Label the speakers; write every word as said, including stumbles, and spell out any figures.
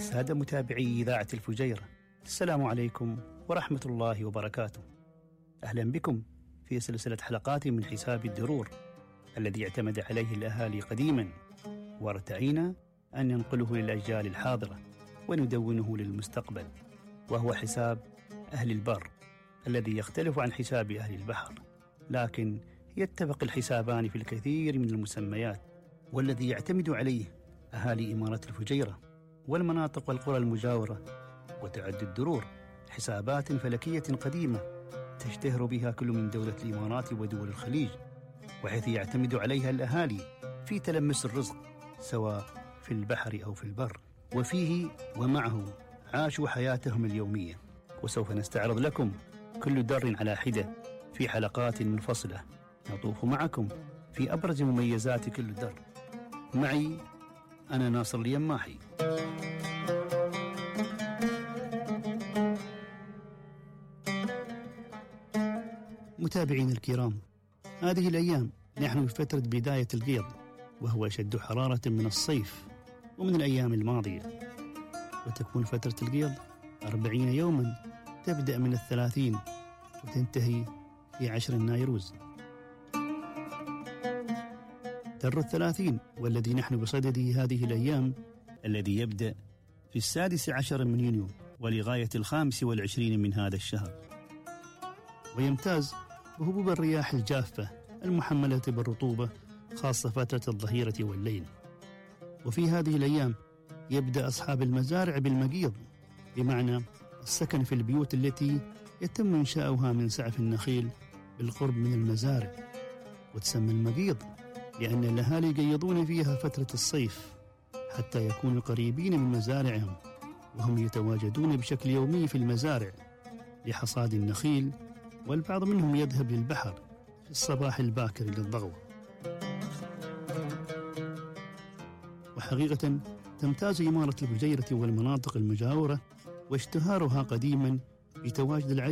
Speaker 1: السادة متابعي إذاعة الفجيرة، السلام عليكم ورحمة الله وبركاته. أهلا بكم في سلسلة حلقات من حساب الدرور الذي اعتمد عليه الأهالي قديما، وارتعينا أن ننقله للأجيال الحاضرة وندونه للمستقبل، وهو حساب أهل البر الذي يختلف عن حساب أهل البحر، لكن يتفق الحسابان في الكثير من المسميات، والذي يعتمد عليه أهالي إمارة الفجيرة والمناطق والقرى المجاورة. وتعد الدرور حسابات فلكية قديمة تشتهر بها كل من دولة الإمارات ودول الخليج، وحيث يعتمد عليها الأهالي في تلمس الرزق سواء في البحر أو في البر، وفيه ومعه عاشوا حياتهم اليومية. وسوف نستعرض لكم كل در على حدة في حلقات منفصلة، نطوف معكم في أبرز مميزات كل در. معي أنا ناصر اليماحي. متابعين الكرام، هذه الأيام نحن في فترة بداية القيض، وهو أشد حرارة من الصيف ومن الأيام الماضية، وتكون فترة القيض أربعين يوما، تبدأ من الثلاثين وتنتهي في عشر النيروز. در الثلاثين والذي نحن بصدده هذه الأيام، الذي يبدأ في السادس عشر من يونيو ولغاية الخامس والعشرين من هذا الشهر، ويمتاز بهبوب الرياح الجافة المحملة بالرطوبة، خاصة فترة الظهيرة والليل. وفي هذه الأيام يبدأ أصحاب المزارع بالمقيض، بمعنى السكن في البيوت التي يتم إنشاؤها من سعف النخيل بالقرب من المزارع، وتسمى المقيض لأن الأهالي يقيضون فيها فترة الصيف حتى يكونوا قريبين من مزارعهم، وهم يتواجدون بشكل يومي في المزارع لحصاد النخيل، والبعض منهم يذهب للبحر في الصباح الباكر للضغوة. وحقيقة تمتاز إمارة الفجيرة والمناطق المجاورة واشتهارها قديما بتواجد العديد